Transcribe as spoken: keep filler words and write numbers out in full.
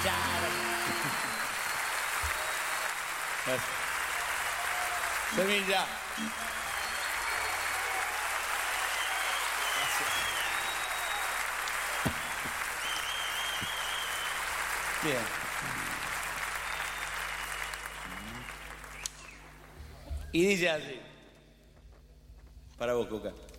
Gracias. Semilla. Gracias. Bien. Y dice así. Para vos, Coca.